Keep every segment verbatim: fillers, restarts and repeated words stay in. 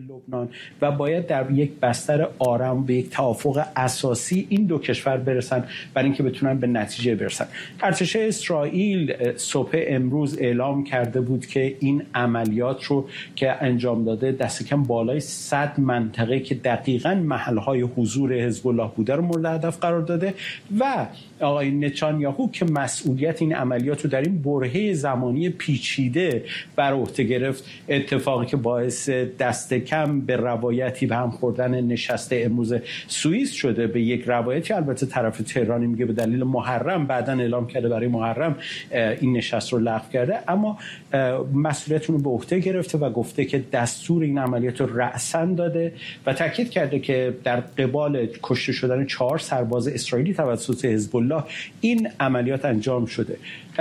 لبنان و باید در یک بستر آرام به یک توافق اساسی این دو کشور برسن برای اینکه بتونن به نتیجه برسن. ارتش اسرائیل صبح امروز اعلام کرده بود که این عملیات رو که انجام داده دست کم بالای صد منطقه که دقیقاً محل‌های حضور حزب الله بوده رو مورد هدف قرار داده و آقای نتانیاهو که مسئولیت این عملیات رو در این برهه زمانی پیچیده بر عهده گرفت، اتفاقی که باعث دست کم به روایتی به هم خوردن نشست امروز سوئیس شده. به یک روایتی البته طرف تهرانی میگه به دلیل محرم، بعداً اعلام کرده برای محرم این نشست رو لغو کرده، اما مسئولیت رو به عهده گرفته و گفته که دستور این عملیات رو رأساً داده و تاکید کرده که در قبال کشته شدن چهار سرباز اسرائیلی توسط حزب الله این عملیات انجام شده.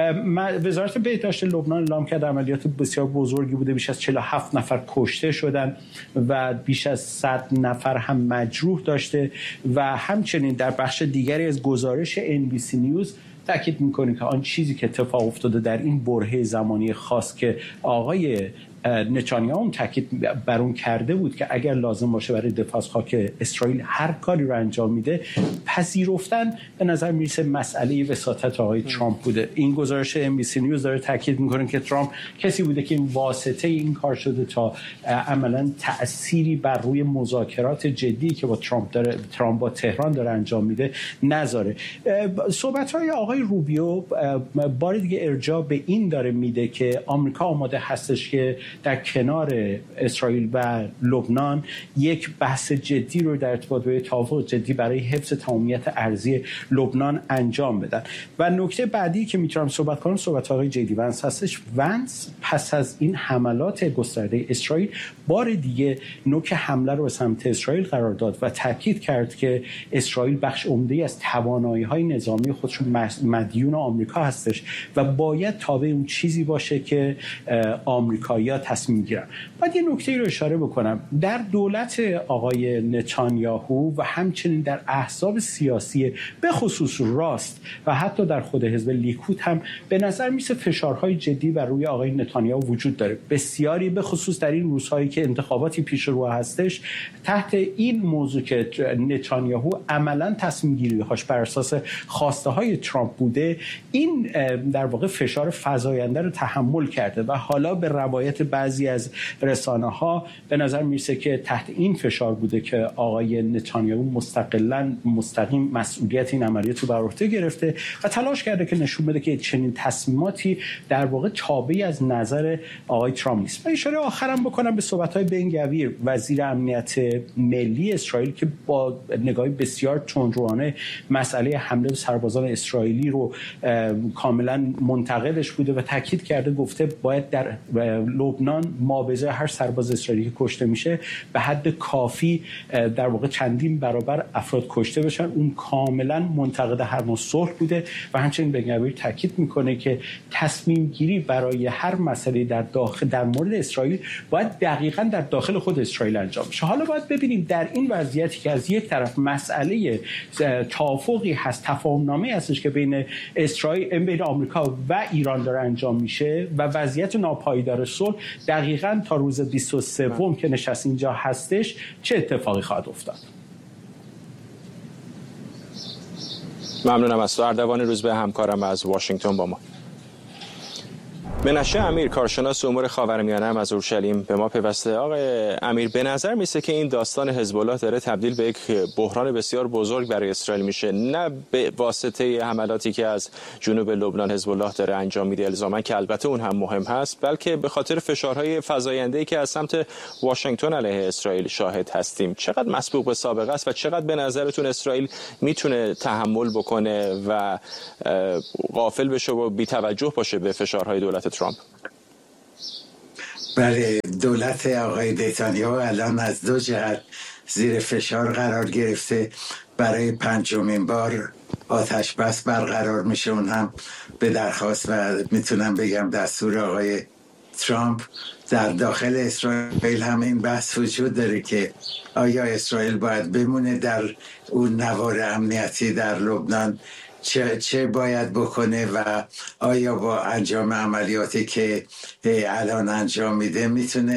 وزارت بهداشت لبنان اعلام کرد عملیات بسیار بزرگی بوده، بیش از چهل و هفت نفر کشته شدن و بیش از صد نفر هم مجروح داشته و همچنین در بخش دیگری از گزارش ان بی سی نیوز تاکید میکنه که آن چیزی که اتفاق افتاده در این برهه زمانی خاص که آقای نتانیاهو هم تاکید بر اون کرده بود که اگر لازم باشه برای دفاع از خاک اسرائیل هر کاری رو انجام میده، پذیرفتن به نظر میرسه مسئله وساطت آقای ترامپ بوده. این گزارش ام بی سی نیوز داره تاکید میکنه که ترامپ کسی بوده که این واسطه این کار شده تا عملاً تأثیری بر روی مذاکرات جدی که با ترامپ داره ترامپ با تهران داره انجام میده نذاره. صحبت‌های آقای روبیو بار دیگه ارجاع به این داره میده که آمریکا آماده هستش که در کنار اسرائیل و لبنان یک بحث جدی رو در ارتباط با توافق جدی برای حفظ تمامیت ارضی لبنان انجام بدن. و نکته بعدی که میتونم صحبت کنم صحبت آقای جی دی ونس هستش. ونس پس از این حملات گسترده اسرائیل بار دیگه نوک حمله رو به سمت اسرائیل قرار داد و تاکید کرد که اسرائیل بخش عمده‌ای از توانایی‌های نظامی خودش مدیون آمریکا هستش و باید تابع اون چیزی باشه که آمریکایی‌ها تصمیم گیرن. باید یه نکته رو اشاره بکنم. در دولت آقای نتانیاهو و همچنین در احزاب سیاسی به خصوص راست و حتی در خود حزب لیکود هم به نظر میسه فشارهای جدی بر روی آقای نتانیاهو وجود داره. بسیاری به خصوص در این روزهایی که انتخاباتی پیش رو هستش تحت این موضوع که نتانیاهو عملاً تصمیم گیری‌هاش بر اساس خواسته های ترامپ بوده، این در واقع فشار فزاینده رو تحمل کرده و حالا به روایت بعضی از رسانه‌ها به نظر میرسه که تحت این فشار بوده که آقای نتانیاهو مستقلاً مستقیم مسئولیت این عملیات رو بر عهده گرفته و تلاش کرده که نشون بده که چنین تصمیماتی در واقع تابعی از نظر آقای ترامپ نیست. و اشاره آخرام بکنم به صحبت‌های بن گویر وزیر امنیت ملی اسرائیل که با نگاهی بسیار تندروانه مسئله حمله به سربازان اسرائیلی رو کاملا منتقدش بوده و تاکید کرده، گفته باید در لبنان مابعضای هر سرباز اسرائیلی که کشته میشه به حد کافی در واقع چندین برابر افراد کشته بشن. اون کاملا منتقد هر نوع صلح بوده و همچنین بن گویر تاکید میکنه که تصمیم گیری برای هر مسئله در داخل در مورد اسرائیل باید دقیقاً در داخل خود اسرائیل انجام بشه. حالا باید ببینیم در این وضعیتی که از یک طرف مسئله توافقی هست، تفاهمنامه هستش که بین اسرائیل بین آمریکا و ایران داره انجام میشه و وضعیت ناپایدار صلح دقیقاً تا روز بیست و سوم که نشست اینجا هستش چه اتفاقی خواهد افتاد؟ ممنونم از تو اردوان روزبه، همکارم از واشنگتن با ما. منشه امیر، کارشناس امور خاورمیانه هم از اورشلیم به ما پیوسته. آقای امیر، به نظر میسه که این داستان حزب الله داره تبدیل به یک بحران بسیار بزرگ برای اسرائیل میشه، نه به واسطه حملاتی که از جنوب لبنان حزب الله داره انجام میده الزاما که البته اون هم مهم هست، بلکه به خاطر فشارهای فزاینده‌ای که از سمت واشنگتن علیه اسرائیل شاهد هستیم. چقدر مسبوق به سابقه است و چقدر به نظرتون اسرائیل میتونه تحمل بکنه و غافل بشه و بی‌توجه باشه به فشارهای دولت ترامپ؟ بله، دولت آقای نتانیاهو الان از دو جهت زیر فشار قرار گرفته. برای پنجمین بار آتش بس برقرار میشه، اون هم به درخواست و میتونم بگم دستور آقای ترامپ. در داخل اسرائیل هم این بحث وجود داره که آیا اسرائیل باید بمونه در اون نوار امنیتی در لبنان، چه, چه باید بکنه و آیا با انجام عملیاتی که الان انجام میده میتونه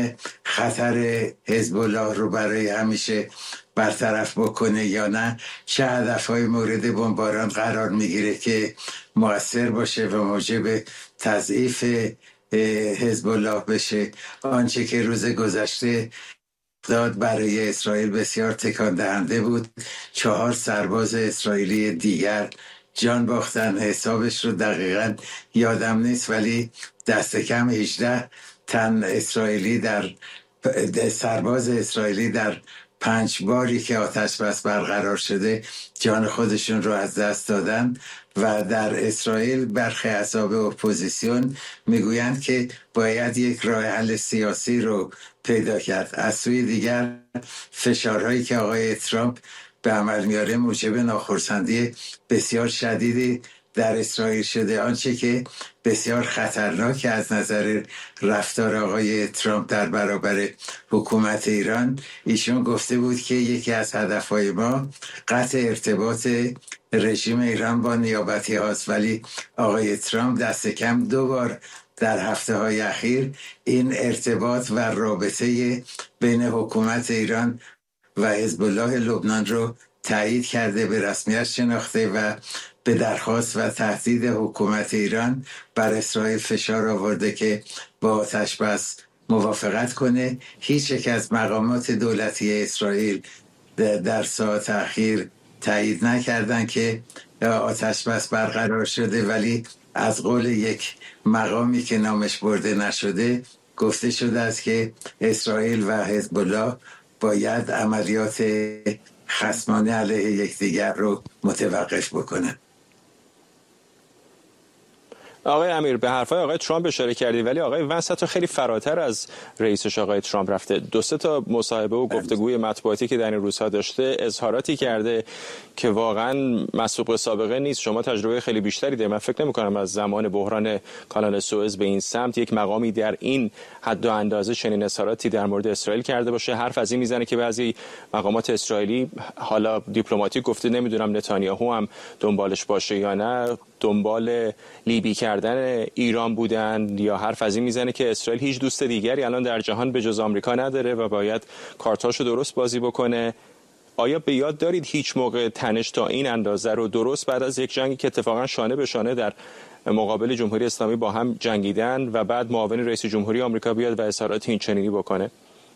خطر حزب الله رو برای همیشه برطرف بکنه یا نه، چه هدفهای مورد بمباران قرار میگیره که مؤثر باشه و موجب تضعیف حزب الله بشه. آنچه که روز گذشته داد برای اسرائیل بسیار تکان دهنده بود. چهار سرباز اسرائیلی دیگر جان باختن، حسابش رو دقیقا یادم نیست، ولی دست کم هجده تن اسرائیلی در سرباز اسرائیلی در پنج باری که آتش بس برقرار شده جان خودشون رو از دست دادن. و در اسرائیل برخی احزاب اپوزیسیون میگویند که باید یک راه حل سیاسی رو پیدا کرد. از سوی دیگر فشارهایی که آقای ترامپ به عمل میاره موجب ناخرسندی بسیار شدیدی در اسرائیل شده. آنچه که بسیار خطرناک از نظر رفتار آقای ترامپ در برابر حکومت ایران، ایشون گفته بود که یکی از هدفهای ما قطع ارتباط رژیم ایران با نیابتی هاست، ولی آقای ترامپ دست کم دو بار در هفته های اخیر این ارتباط و رابطه بین حکومت ایران و حزب الله لبنان رو تایید کرده، به رسمیت شناخته و به درخواست و تهدید حکومت ایران بر اسرائیل فشار آورده که با آتش بس موافقت کنه. هیچ یک از مقامات دولتی اسرائیل در ساعت اخیر تایید نکردن که آتش بس برقرار شده، ولی از قول یک مقامی که نامش برده نشده گفته شده است که اسرائیل و حزب الله باید عملیات خصمانه علیه یکدیگر رو متوقف بکنن. آقای امیر، به حرفای آقای ترامپ اشاره کردی، ولی آقای ونس حتی خیلی فراتر از رئیسش آقای ترامپ رفته. دو سه تا مصاحبه و گفتگوی مطبوعاتی که در این روزها داشته اظهاراتی کرده که واقعا مسبوق سابقه نیست. شما تجربه خیلی بیشتری دارید. من فکر نمی‌کنم از زمان بحران کانال سوئز به این سمت یک مقامی در این حد و اندازه چنین اظهاراتی در مورد اسرائیل کرده باشه. حرف از این میزنه که بعضی مقامات اسرائیلی، حالا دیپلماتیک گفته، نمیدونم نتانیاهو هم دنبالش باشه یا نه، دنبال لیبی کردن ایران بودن، یا حرف از این میزنه که اسرائیل هیچ دوست دیگری الان در جهان به جز آمریکا نداره و باید کارتاشو درست بازی بکنه. آیا به یاد دارید هیچ موقع تنش تا این اندازه رو درست بعد از یک جنگی که اتفاقا شانه به شانه در مقابل جمهوری اسلامی با هم جنگیدن و بعد معاون رئیس جمهوری آمریکا بیاد و اظهارات این چنینی بکنه؟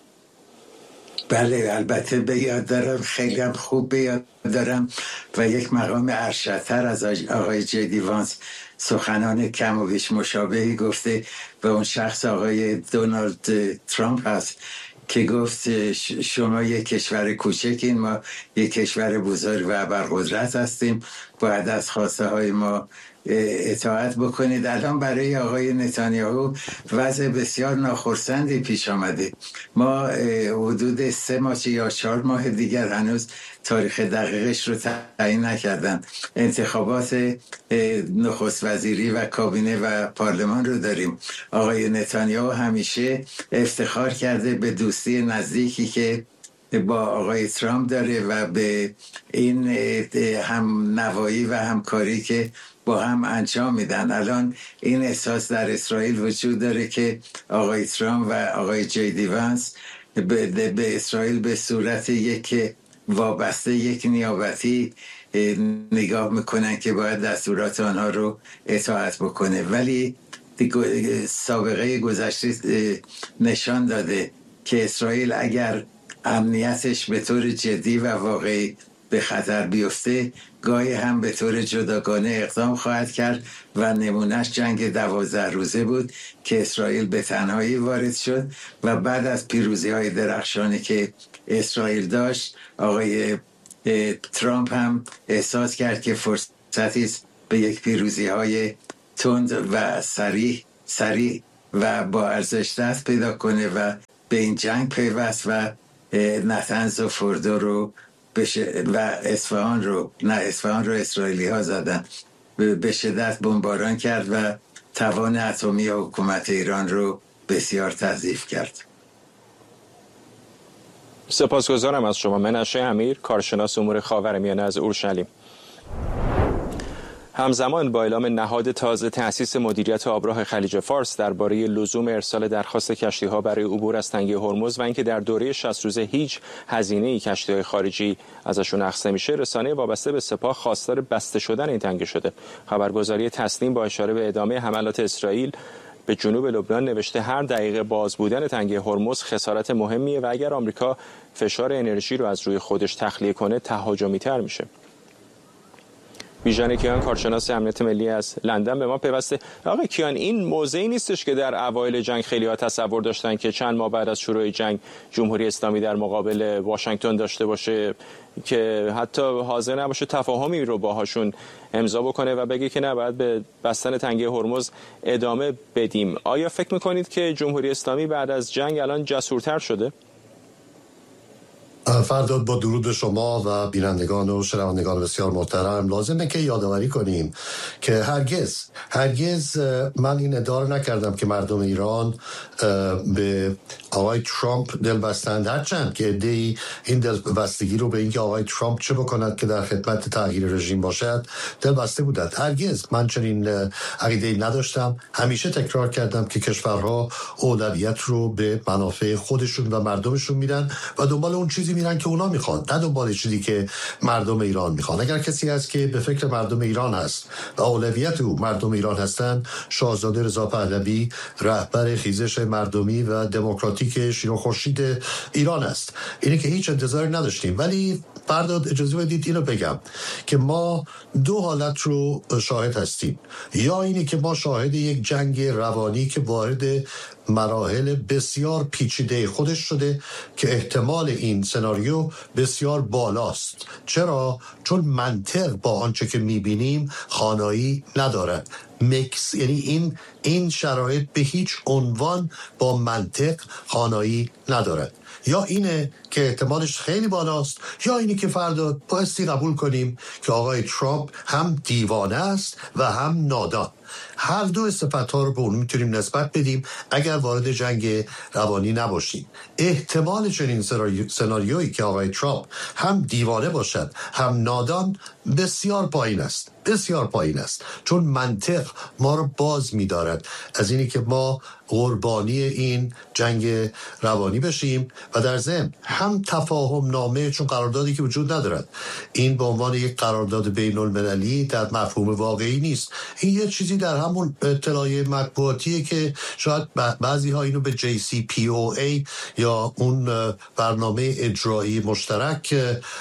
بله البته به یاد دارم، خیلی هم خوب به یاد دارم و یک مقام ارشدتر از آقای جدی وانس سخنان کم و بیش مشابهی گفته و اون شخص آقای دونالد ترامپ هست که گفت شما یک کشور کوچکین، ما یک کشور بزرگ و ابرقدرت هستیم، باید از خواسته های ما اطاعت بکنید. الان برای آقای نتانیاهو وضع بسیار ناخرسندی پیش آمده. ما حدود سه ماه یا چهار ماه دیگر هنوز تاریخ دقیقش رو تعیین نکردن. انتخابات نخست وزیری و کابینه و پارلمان رو داریم. آقای نتانیاهو همیشه افتخار کرده به دوستی نزدیکی که با آقای ترامپ داره و به این هم نوایی و همکاری که با هم انجام میدن. الان این احساس در اسرائیل وجود داره که آقای ترامپ و آقای جدی وانس به, به اسرائیل به صورت یک وابسته، یک نیابتی نگاه میکنن که باید دستورات آنها رو اطاعت بکنه. ولی سابقه گذشته نشان داده که اسرائیل اگر امنیتش به طور جدی و واقعی به خطر بیفته، گاهی هم به طور جداگانه اقدام خواهد کرد و نمونهش جنگ دوازده روزه بود که اسرائیل به تنهایی وارد شد و بعد از پیروزی های درخشانی که اسرائیل داشت، آقای ترامپ هم احساس کرد که فرصتی است به یک پیروزی های تند و سریع سریع و با ارزش دست پیدا کنه و به این جنگ پیوست و نتنز و فردو رو و اصفهان رو نه اصفهان رو اسرائیلی ها زدن، به شدت بمباران کرد و توان اتمی حکومت ایران رو بسیار تضعیف کرد. سپاسگزارم از شما. منشه امیر، کارشناس امور خاورمیانه از اورشلیم. همزمان با اعلام نهاد تازه تأسیس مدیریت آبراه خلیج فارس درباره لزوم ارسال درخواست کشتی‌ها برای عبور از تنگه هرمز و اینکه در دوره شصت روزه هیچ هزینه‌ای کشتی‌های خارجی ازشون اخذ نمیشه، رسانه وابسته به سپاه خواستار بسته شدن این تنگه شده. خبرگزاری تسنیم با اشاره به ادامه حملات اسرائیل به جنوب لبنان نوشته هر دقیقه باز بودن تنگه هرمز خسارت مهمیه و اگر آمریکا فشار انرژی رو از روی خودش تخلیه کنه تهاجمی‌تر میشه. بیژن کیان، کارشناس امنیت ملی از لندن به ما پیوسته. آقای کیان، این موضعی نیستش که در اوایل جنگ خیلی ها تصور داشتن که چند ماه بعد از شروع جنگ جمهوری اسلامی در مقابل واشنگتن داشته باشه که حتی حاضر نباشه تفاهمی رو باهاشون امضا بکنه و بگه که نباید به بستن تنگه هرمز ادامه بدیم. آیا فکر میکنید که جمهوری اسلامی بعد از جنگ الان جسورتر شده؟ فرداد، با درود شما و بینندگان و شنوندگان بسیار محترم، لازمه که یادآوری کنیم که هرگز هرگز من این ادعا رو نکردم که مردم ایران به آقای ترامپ دل بستند، هرچند که عده‌ای این دل بستگی رو به اینکه آقای ترامپ چه بکند که در خدمت تغییر رژیم باشد دل بسته بودند. هرگز من چنین عقیده‌ای نداشتم. همیشه تکرار کردم که کشورها اولویت رو به منافع خودشون و مردمشون میدن و دنبال اون چیزی میرن که اونا میخوان، نه دنبال چیزی که مردم ایران میخوان. اگر کسی هست که به فکر مردم ایران هست و اولویت او مردم ایران هستن، شاهزاده رضا پهلوی رهبر خیزش مردمی و دموکراتیک شیرین خورشید ایران است. اینه که هیچ انتظاری نداشتیم. ولی فرداد اجازه بدید اینو بگم که ما دو حالت رو شاهد هستیم. یا اینه که ما شاهد یک جنگ روانی که وارد مراحل بسیار پیچیده خودش شده که احتمال این سناریو بسیار بالاست. چرا؟ چون منطق با آنچه که میبینیم خانایی ندارد. مکس، یعنی این این شرایط به هیچ عنوان با منطق خانایی ندارد. یا اینه که احتمالش خیلی بالاست، یا اینه که فردا بایستی قبول کنیم که آقای ترامپ هم دیوانه است و هم نادان. هر دو صفت‌ها رو به اون میتونیم نسبت بدیم اگر وارد جنگ روانی نباشیم. احتمال چنین سناریویی که آقای ترامپ هم دیوانه باشد هم نادان بسیار پایین است، بسیار پایین است، چون منطق ما رو باز می‌دارد از اینی که ما قربانی این جنگ روانی بشیم و در ضمن هم تفاهم نامه، چون قراردادی که وجود ندارد، این به عنوان یک قرارداد بین المللی در مفهوم واقعی نیست. این یه چیزی در همون اطلاعیه مطبوعاتیه که شاید بعضی ها اینو به جی سی پی او ای یا اون برنامه اجرایی مشترک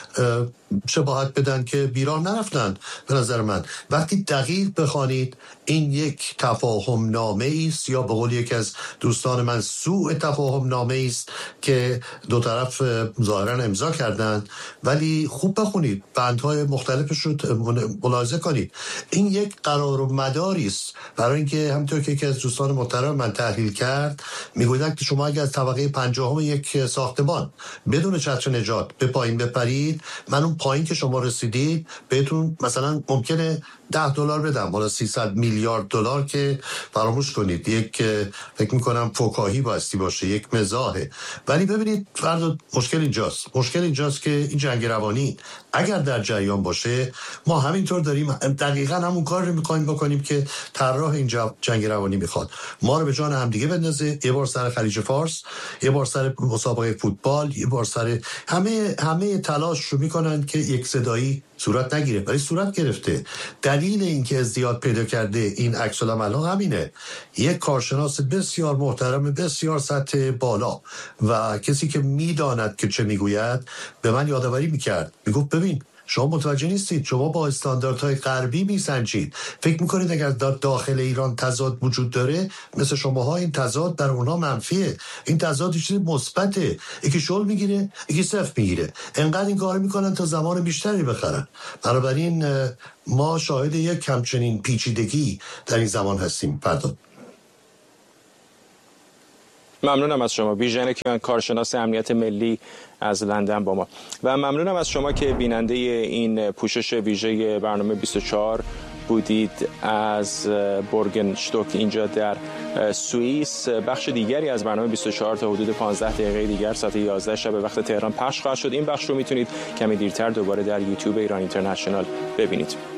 شباهت بدن که بیراه نرفتن. به نظر من وقتی دقیق بخوانید این یک تفاهم نامه است، یا به قول یکی از دوستان من سوء تفاهم نامه است که دو طرف ظاهرا امضا کردند، ولی خوب بخونید، بندهای مختلفش رو ملاحظه کنید. این یک قرار و مداری است برای اینکه همونطور که یکی از دوستان محترم من تحلیل کرد، میگویند که شما اگر از طبقه پنجاهم یک ساختمان بدون چتر نجات به پایین بپرید، من اون پایین که شما رسیدید بهتون مثلا ممکنه ده دلار بدم، حالا سیصد میلیارد دلار که فراموش کنید، یک فکر میکنم فکاهی باستی باشه، یک مزاحه. ولی ببینید فردا مشکل اینجاست، مشکل اینجاست که این جنگ روانی اگر در جریان باشه، ما همینطور داریم دقیقاً همون کار رو میخوایم بکنیم که طراح این جنگ روانی میخواد. ما رو به جان همدیگه بندازه، یه بار سر خلیج فارس، یه بار سر مسابقه فوتبال، یه بار سر همه همه تلاش رو میکنن که یک صدایی صورت نگیره، ولی صورت گرفته. دلیل اینکه ازدیاد پیدا کرده این عکس العمل همینه. یک کارشناس بسیار محترم، بسیار سطح بالا و کسی که میداند که چه میگوید به من یادآوری میکرد، میگفت ببین شما متوجه نیستید، شما با استانداردهای غربی میسنجید، فکر میکنید اگر داخل ایران تضاد وجود داره مثل شماها این تضاد در اونها منفیه. این تضاد چیز مثبته، یکی شل میگیره یکی صفر میگیره، انقدر این کارو میکنن تا زمان بیشتری بخرن. بنابراین ما شاهد یک همچنین پیچیدگی در این زمان هستیم. پردون ممنونم از شما بیژن کیان، کارشناس امنیت ملی از لندن با ما، و ممنونم از شما که بیننده این پوشش ویژه برنامه بیست و چهار بودید از بورگنشتوک اینجا در سوئیس. بخش دیگری از برنامه بیست و چهار تا حدود پانزده دقیقه دیگر ساعت یازده شب به وقت تهران پخش خواهد شد. این بخش رو میتونید کمی دیرتر دوباره در یوتیوب ایران اینترنشنال ببینید.